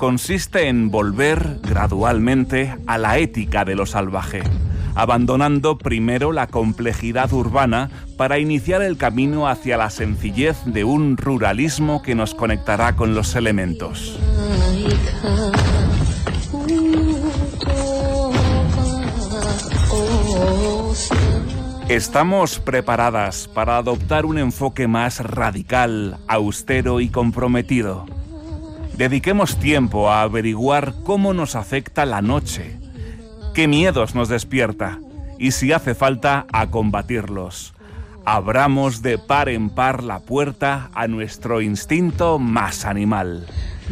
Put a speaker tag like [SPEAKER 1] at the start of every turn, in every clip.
[SPEAKER 1] consiste en volver gradualmente a la ética de lo salvaje, abandonando primero la complejidad urbana para iniciar el camino hacia la sencillez de un ruralismo que nos conectará con los elementos. Estamos preparadas para adoptar un enfoque más radical, austero y comprometido. Dediquemos tiempo a averiguar cómo nos afecta la noche, qué miedos nos despierta y, si hace falta, a combatirlos. Abramos de par en par la puerta a nuestro instinto más animal.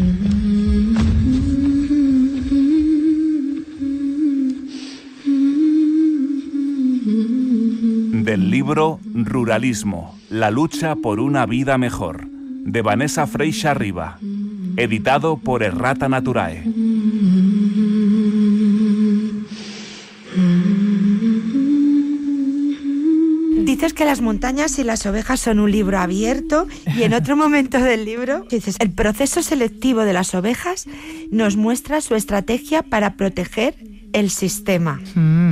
[SPEAKER 1] Del libro Ruralismo, la lucha por una vida mejor, de Vanessa Freixa Riba, editado por Errata Naturae.
[SPEAKER 2] Dices que las montañas y las ovejas son un libro abierto, y en otro momento del libro dices: el proceso selectivo de las ovejas nos muestra su estrategia para proteger el sistema.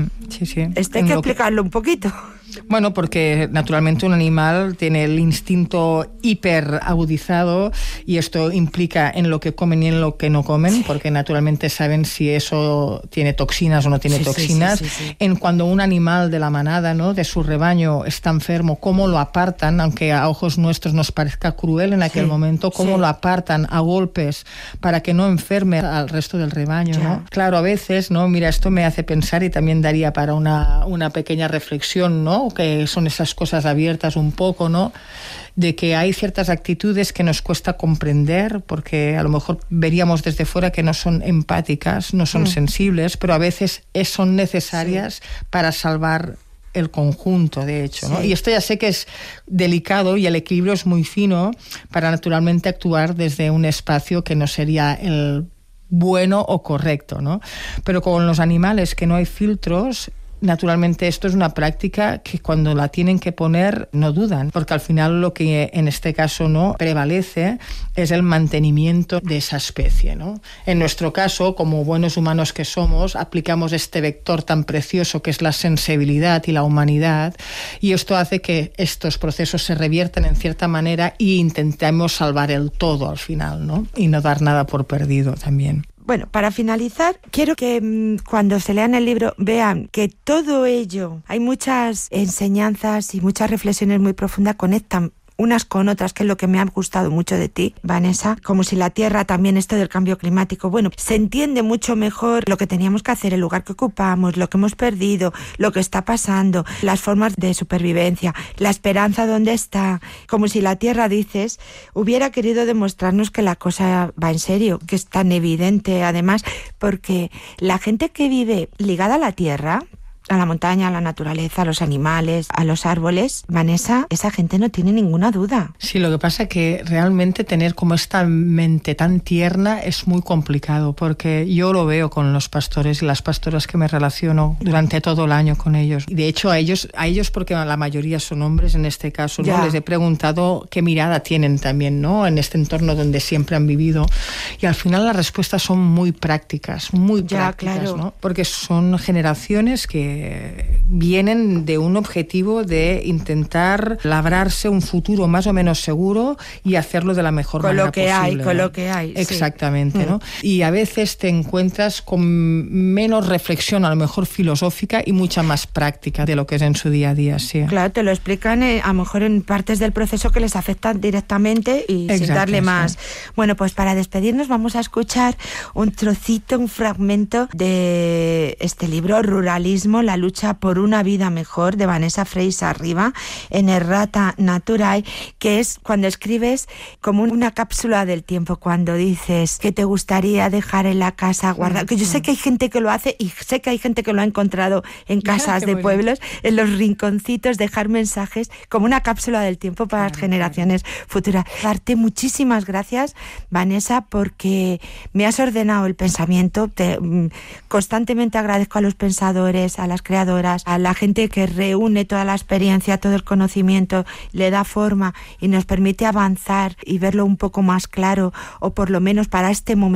[SPEAKER 3] Sí.
[SPEAKER 2] Esto hay que explicarlo un poquito.
[SPEAKER 3] Bueno, porque naturalmente un animal tiene el instinto hiper agudizado, y esto implica en lo que comen y en lo que no comen, porque naturalmente saben si eso tiene toxinas o no tiene toxinas. Sí. En cuando un animal de la manada, ¿no?, de su rebaño está enfermo, cómo lo apartan, aunque a ojos nuestros nos parezca cruel en aquel momento, cómo lo apartan a golpes para que no enferme al resto del rebaño, ¿no? Claro, a veces, ¿no? Mira, esto me hace pensar, y también daría para una pequeña reflexión, ¿no?, que son esas cosas abiertas un poco, ¿no?, de que hay ciertas actitudes que nos cuesta comprender, porque a lo mejor veríamos desde fuera que no son empáticas, no son sensibles, pero a veces son necesarias para salvar el conjunto, de hecho, ¿no? Y esto ya sé que es delicado, y el equilibrio es muy fino para naturalmente actuar desde un espacio que no sería el bueno o correcto, ¿no? Pero con los animales, que no hay filtros, naturalmente esto es una práctica que cuando la tienen que poner no dudan, porque al final lo que en este caso no prevalece es el mantenimiento de esa especie, ¿no? En nuestro caso, como buenos humanos que somos, aplicamos este vector tan precioso que es la sensibilidad y la humanidad, y esto hace que estos procesos se reviertan en cierta manera y intentemos salvar el todo al final, ¿no? Y no dar nada por perdido también.
[SPEAKER 2] Bueno, para finalizar, quiero que cuando se lean el libro vean que todo ello, hay muchas enseñanzas y muchas reflexiones muy profundas, conectan unas con otras, que es lo que me ha gustado mucho de ti, Vanessa, como si la Tierra también, esto del cambio climático, bueno, se entiende mucho mejor lo que teníamos que hacer, el lugar que ocupamos, lo que hemos perdido, lo que está pasando, las formas de supervivencia, la esperanza dónde está, como si la Tierra, dices, hubiera querido demostrarnos que la cosa va en serio, que es tan evidente, además, porque la gente que vive ligada a la Tierra, a la montaña, a la naturaleza, a los animales, a los árboles, Vanessa, esa gente no tiene ninguna duda.
[SPEAKER 3] Sí, lo que pasa es que realmente tener como esta mente tan tierna es muy complicado, porque yo lo veo con los pastores y las pastoras que me relaciono durante todo el año con ellos. Y de hecho a ellos porque la mayoría son hombres en este caso, ¿no? Les he preguntado qué mirada tienen también, ¿no?, en este entorno donde siempre han vivido. Y al final las respuestas son muy prácticas, claro, ¿no? Porque son generaciones que vienen de un objetivo de intentar labrarse un futuro más o menos seguro y hacerlo de la mejor manera posible.
[SPEAKER 2] Con lo que hay.
[SPEAKER 3] Exactamente, ¿no? Y a veces te encuentras con menos reflexión, a lo mejor filosófica, y mucha más práctica de lo que es en su día a día, sí.
[SPEAKER 2] Claro, te lo explican a lo mejor en partes del proceso que les afectan directamente y sin darle más. Bueno, pues para despedirnos vamos a escuchar un trocito, un fragmento de este libro, Ruralismo, la lucha por una vida mejor, de Vanessa Freixa Riba, en Errata Naturae, que es cuando escribes como una cápsula del tiempo, cuando dices que te gustaría dejar en la casa guardar, que yo sé que hay gente que lo hace y sé que hay gente que lo ha encontrado en casas de pueblos, en los rinconcitos, dejar mensajes como una cápsula del tiempo para las generaciones futuras. Darte muchísimas gracias, Vanessa, porque me has ordenado el pensamiento. Constantemente agradezco a los pensadores, a las creadoras, a la gente que reúne toda la experiencia, todo el conocimiento, le da forma y nos permite avanzar y verlo un poco más claro, o por lo menos para este momento